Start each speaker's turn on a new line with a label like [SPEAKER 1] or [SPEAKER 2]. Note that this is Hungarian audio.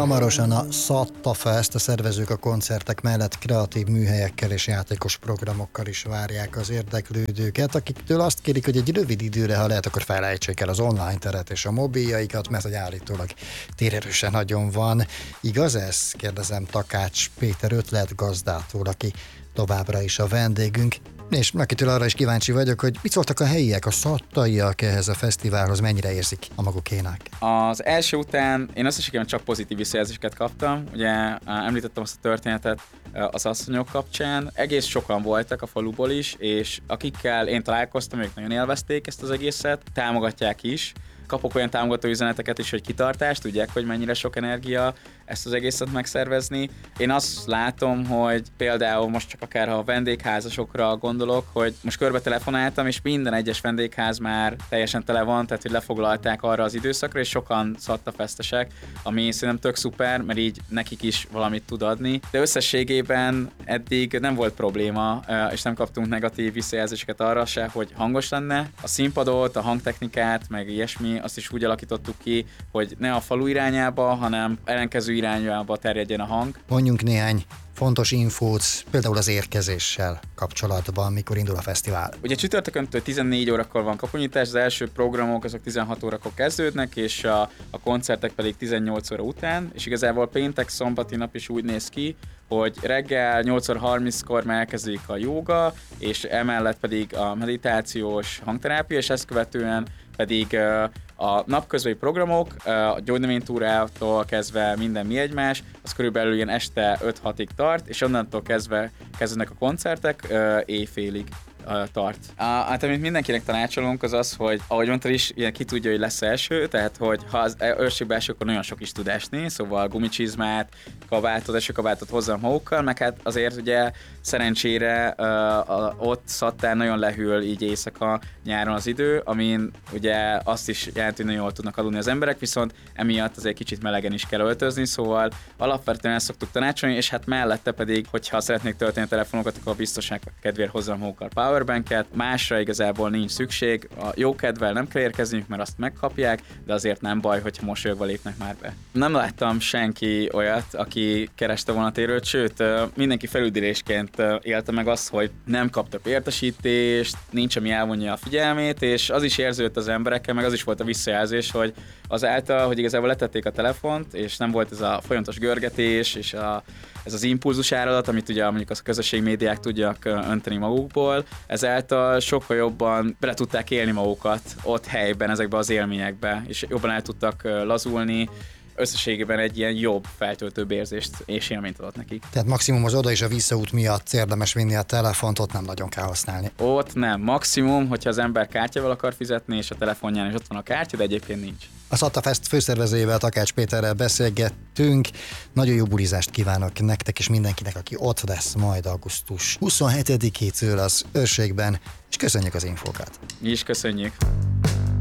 [SPEAKER 1] Hamarosan a SZATTA Fest, a szervezők a koncertek mellett kreatív műhelyekkel és játékos programokkal is várják az érdeklődőket, akiktől azt kérik, hogy egy rövid időre, ha lehet, akkor felejtsék el az online teret és a mobiljaikat, mert hogy állítólag térerősen nagyon van. Igaz ez? Kérdezem Takács Péter ötletgazdától, aki továbbra is a vendégünk. És akitől arra is kíváncsi vagyok, hogy mit szóltak a helyiek, a szattaiak ehhez a fesztiválhoz, mennyire érzik a magukénak?
[SPEAKER 2] Az első után én összességében csak pozitív visszajelzéseket kaptam. Ugye említettem azt a történetet az asszonyok kapcsán. Egész sokan voltak a faluból is, és akikkel én találkoztam, ők nagyon élvezték ezt az egészet, támogatják is. Kapok olyan támogató üzeneteket is, hogy kitartást, tudják, hogy mennyire sok energia ezt az egészet megszervezni. Én azt látom, hogy például most csak akár ha a vendégházasokra gondolok, hogy most körbe telefonáltam, és minden egyes vendégház már teljesen tele van, tehát hogy lefoglalták arra az időszakra, és sokan szattafesztesek, ami szerintem tök szuper, mert így nekik is valamit tud adni. De összességében eddig nem volt probléma, és nem kaptunk negatív visszajelzéseket arra se, hogy hangos lenne. A színpadot, a hangtechnikát, meg ilyesmi, azt is úgy alakítottuk ki, hogy ne a falu irányába, hanem ellenkező irányába terjedjen a hang.
[SPEAKER 1] Mondjunk néhány fontos infót, például az érkezéssel kapcsolatban, mikor indul a fesztivál.
[SPEAKER 2] Ugye csütörtököntől 14 órakor van kapunyítás, az első programok azok 16 órakor kezdődnek, és a koncertek pedig 18 óra után, és igazából péntek, szombati nap is úgy néz ki, hogy reggel 8:30-kor már elkezdődik a jóga, és emellett pedig a meditációs hangterápia, és ezt követően pedig a napközbeni programok, a gyógynövénytúrától kezdve minden mi egymás, az körülbelül ilyen este 5-6-ig tart, és onnantól kezdve kezdenek a koncertek, éjfélig tart. Hát amit mindenkinek tanácsolunk az az, hogy ahogy mondtad is, ilyen ki tudja, hogy lesz első, tehát hogy ha az őrségbe eső, akkor nagyon sok is tud esni, szóval gumicsizmát, kabátot, esőkabátot hozzam magukkal, meg hát azért ugye szerencsére ott Szattán nagyon lehűl így éjszaka nyáron az idő, amin ugye azt is jelenti, hogy nagyon jól tudnak aludni az emberek, viszont emiatt azért kicsit melegen is kell öltözni, szóval alapvetően ezt szoktuk tanácsolni, és hát mellette pedig, hogyha szeretnék tölteni a telefonokat, akkor biztonság kedvéért hozzam magukkal powerbanket, másra igazából nincs szükség, a jó kedvel nem kell érkezniük, mert azt megkapják, de azért nem baj, hogyha mosolyogva lépnek már be. Nem láttam senki olyat, aki kereste volna térőt, sőt, mindenki felüldülésként élte meg azt, hogy nem kaptak értesítést, nincs, ami elvonja a figyelmét, és az is érződött az emberekkel, meg az is volt a visszajelzés, hogy azáltal, hogy igazából letették a telefont, és nem volt ez a folyamatos görgetés, és ez az impulzus áradat, amit ugye mondjuk a közösségmédiák tudják önteni magukból, ezáltal sokkal jobban bele tudták élni magukat ott helyben, ezekbe az élményekbe, és jobban el tudtak lazulni, összességében egy ilyen jobb, feltöltőbb érzést és élményt adott nekik.
[SPEAKER 1] Tehát maximum az oda és a visszaút miatt érdemes vinni a telefont, ott nem nagyon kell használni.
[SPEAKER 2] Ott nem. Maximum, hogyha az ember kártyával akar fizetni, és a telefonján is ott van a kártya, de egyébként nincs.
[SPEAKER 1] A SZATTA Fest főszervezőjével, Takács Péterrel beszélgettünk. Nagyon jó bulizást kívánok nektek és mindenkinek, aki ott lesz majd augusztus 27-től az Őrségben, és köszönjük az infókat.
[SPEAKER 2] Mi is köszönjük.